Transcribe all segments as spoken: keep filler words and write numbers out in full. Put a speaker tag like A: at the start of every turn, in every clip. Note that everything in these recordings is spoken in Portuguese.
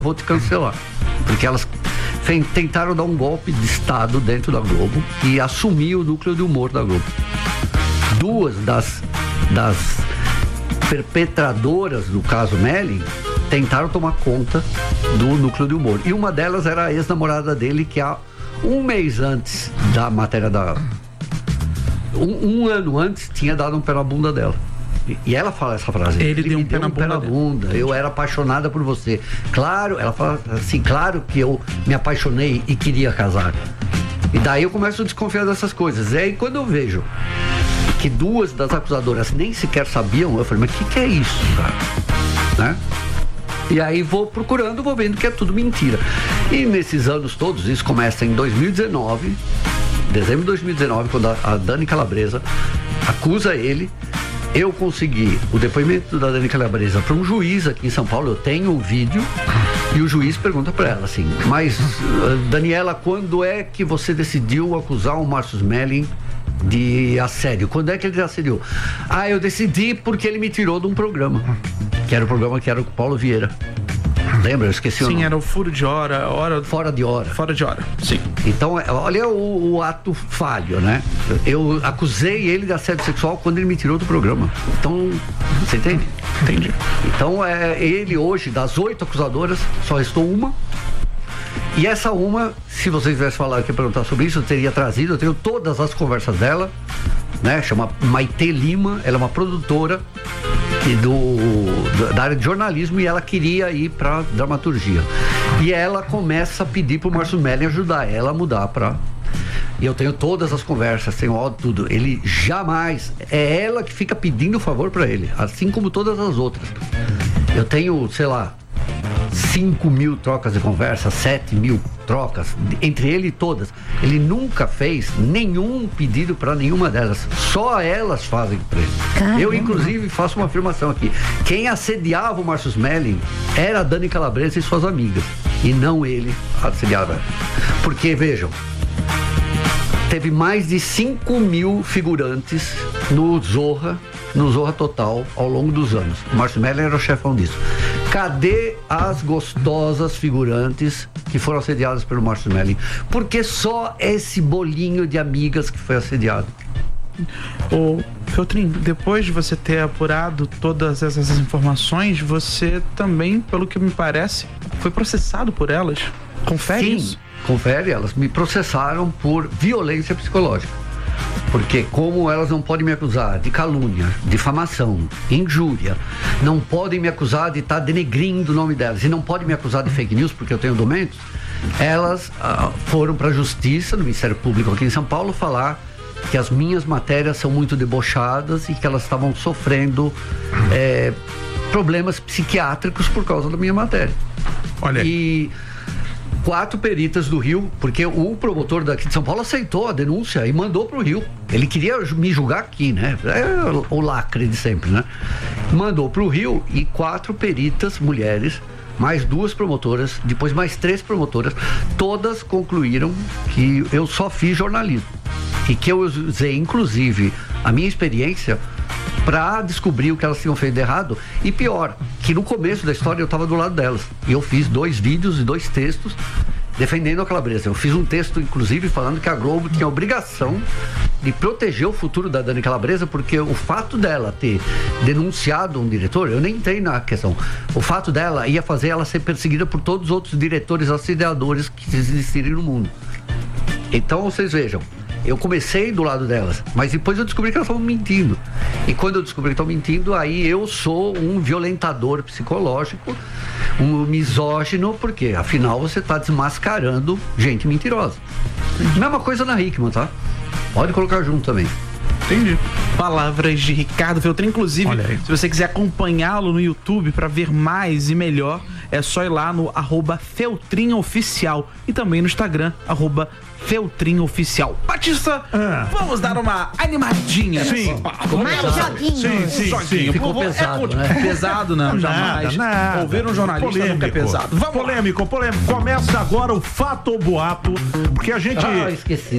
A: vou te cancelar. Porque elas tentaram dar um golpe de Estado dentro da Globo e assumir o núcleo de humor da Globo. Duas das, das perpetradoras do caso Melling tentaram tomar conta do núcleo de humor. E uma delas era a ex-namorada dele, que há um mês antes da matéria da... Um, um ano antes tinha dado um pé na bunda dela. E, e ela fala essa frase.
B: Ele,
A: Ele
B: deu um
A: me
B: pé
A: deu
B: na
A: um pé na
B: bunda.
A: bunda. Eu era apaixonada por você. Claro, ela fala assim, claro que eu me apaixonei e queria casar. E daí eu começo a desconfiar dessas coisas. E aí quando eu vejo que duas das acusadoras nem sequer sabiam, eu falei, mas o que, que é isso, cara? Né? E aí vou procurando, vou vendo que é tudo mentira. E nesses anos todos, isso começa em dois mil e dezenove, dezembro de dois mil e dezenove, quando a, a Dani Calabresa acusa ele. Eu consegui o depoimento da Dani Calabresa para um juiz aqui em São Paulo. Eu tenho um vídeo e o juiz pergunta para ela assim, mas Daniela, quando é que você decidiu acusar o Márcio Melling de assédio? Quando é que ele assediou? Ah, eu decidi porque ele me tirou de um programa, que era o programa que era com o Paulo Vieira. Lembra? Eu esqueci o nome.
B: Sim, era o furo de hora, hora...
A: Fora de hora.
B: Fora de hora, sim.
A: Então, olha o, o ato falho, né? Eu acusei ele de assédio sexual quando ele me tirou do programa. Então, você entende?
B: Entendi.
A: Então, é, ele hoje, das oito acusadoras, só restou uma. E essa uma, se vocês tivessem falado aqui, perguntar sobre isso, eu teria trazido, eu tenho todas as conversas dela, né? Chama Maitê Lima, ela é uma produtora do, da área de jornalismo e ela queria ir para dramaturgia. E ela começa a pedir pro Márcio Melling ajudar ela a mudar para... E eu tenho todas as conversas, tenho áudio, tudo. Ele jamais... É ela que fica pedindo favor para ele, assim como todas as outras. Eu tenho, sei lá, cinco mil trocas de conversa, sete mil trocas, entre ele e todas. Ele nunca fez nenhum pedido para nenhuma delas. Só elas fazem para ele. Caramba. Eu, inclusive, faço uma afirmação aqui. Quem assediava o Márcio Melling era a Dani Calabresa e suas amigas. E não ele assediava. Porque, vejam, teve mais de cinco mil figurantes no Zorra, no Zorra Total, ao longo dos anos. O Márcio Melling era o chefão disso. Cadê as gostosas figurantes que foram assediadas pelo Márcio Melling? Porque só esse bolinho de amigas que foi assediado.
B: Ô, Feltrin, depois de você ter apurado todas essas informações, você também, pelo que me parece, foi processado por elas. Confere
A: Sim,
B: isso?
A: Confere, elas me processaram por violência psicológica. Porque como elas não podem me acusar de calúnia, difamação, injúria, não podem me acusar de estar denegrindo o nome delas, e não podem me acusar de fake news porque eu tenho documentos, elas ah, foram para a justiça, no Ministério Público aqui em São Paulo, falar que as minhas matérias são muito debochadas e que elas estavam sofrendo é, problemas psiquiátricos por causa da minha matéria.
C: Olha.
A: E quatro peritas do Rio, porque o promotor daqui de São Paulo aceitou a denúncia e mandou pro Rio. Ele queria me julgar aqui, né? É o lacre de sempre, né? Mandou pro Rio e quatro peritas, mulheres, mais duas promotoras, depois mais três promotoras, todas concluíram que eu só fiz jornalismo. E que eu usei, inclusive, a minha experiência para descobrir o que elas tinham feito de errado. E pior, que no começo da história eu estava do lado delas. E eu fiz dois vídeos e dois textos defendendo a Calabresa. Eu fiz um texto, inclusive, falando que a Globo tinha a obrigação de proteger o futuro da Dani Calabresa, porque o fato dela ter denunciado um diretor, eu nem entrei na questão, o fato dela ia fazer ela ser perseguida por todos os outros diretores assediadores que existirem no mundo. Então, vocês vejam, eu comecei do lado delas, mas depois eu descobri que elas estavam mentindo. E quando eu descobri que estão mentindo, aí eu sou um violentador psicológico, um misógino, porque afinal você está desmascarando gente mentirosa. Mesma coisa na Hickman, tá? Pode colocar junto também.
B: Entendi. Palavras de Ricardo Feltrin. Inclusive, se você quiser acompanhá-lo no YouTube para ver mais e melhor, é só ir lá no arroba Feltrin Oficial e também no Instagram, arroba Feltrin Oficial. Batista, ah. vamos dar uma animadinha.
C: Sim.
D: Mais joguinho.
C: Sim, sim,
A: sim.
C: sim.
A: Ficou
B: é,
A: pesado,
B: é,
A: né?
B: Pesado não, jamais.
C: Nada, nada.
B: Ouvir um jornalista
C: polêmico.
B: nunca é pesado. Vamos
C: polêmico,
B: lá.
C: polêmico. Começa agora o Fato ou Boato, porque a gente...
A: Ah, esqueci.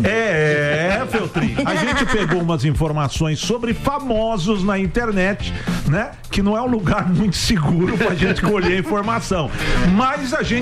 C: É, é, Feltrin. A gente pegou umas informações sobre famosos na internet, né? Que não é um lugar muito seguro pra gente colher informação. Mas a gente